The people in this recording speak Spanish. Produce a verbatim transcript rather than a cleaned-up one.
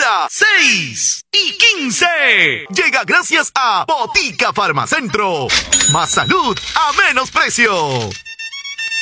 día seis y quince. Llega gracias a Botica Farmacentro. Más salud a menos precio.